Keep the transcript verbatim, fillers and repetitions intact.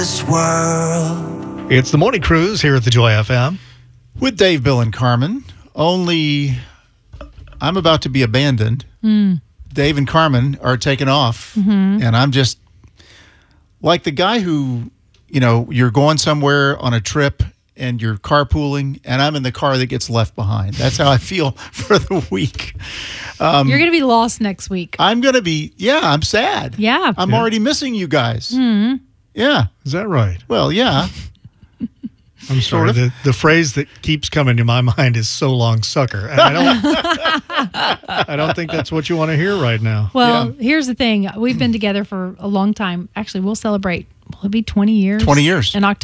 this world. It's the Morning Cruise here at the Joy F M. With Dave, Bill, and Carmen. Only I'm about to be abandoned. Mm. Dave and Carmen are taken off. Mm-hmm. And I'm just like the guy who, you know, you're going somewhere on a trip and you're carpooling, and I'm in the car that gets left behind. That's how I feel for the week. Um, You're going to be lost next week. I'm going to be, yeah, I'm sad. Yeah. I'm Yeah. already missing you guys. Mm-hmm. Yeah. Is that right? Well, yeah. I'm sorry. Sort of. The, the phrase that keeps coming to my mind is "so long, sucker." And I don't. I don't think that's what you want to hear right now. Well, Yeah. here's the thing. We've been together for a long time. Actually, we'll celebrate, will it be twenty years? twenty years. In October.